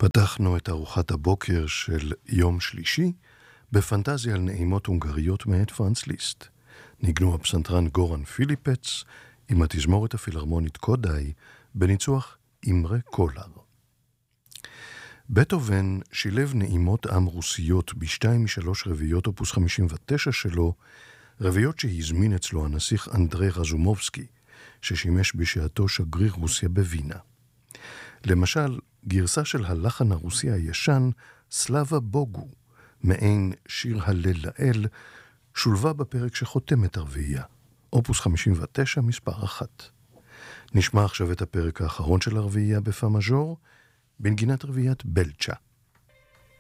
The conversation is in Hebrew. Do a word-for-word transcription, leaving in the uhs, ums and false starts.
פתחנו את ארוחת הבוקר של יום שלישי בפנטזיה על נעימות הונגריות מאת פרנץ ליסט. ניגנו הפסנתרן גורן פיליפץ עם התזמורת הפילהרמונית קודאי בניצוח אמרה קולר. בטהובן שילב נעימות עם רוסיות בשתיים משלוש רביעיות אופוס חמישים ותשע שלו, רביעיות שהזמין אצלו הנסיך אנדרי רזומובסקי, ששימש בשעתו שגריר רוסיה בווינה. למשל, גרסה של הלחן הרוסי הישן, סלאבה בוגו, מעין שיר הלל לאל, שולבה בפרק שחותם את הרביעייה, אופוס חמישים ותשע מספר אחת. נשמע עכשיו את הפרק האחרון של הרביעייה בפא מז'ור, בנגינת רביעיית בלצ'ה.